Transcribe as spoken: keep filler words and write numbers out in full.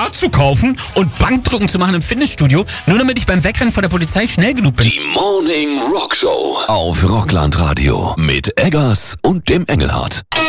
Sport zu kaufen und Bankdrücken zu machen im Fitnessstudio, nur damit ich beim Wegrennen vor der Polizei schnell genug bin. Die Morning Rock Show auf Rockland Radio mit Eggers und dem Engelhardt.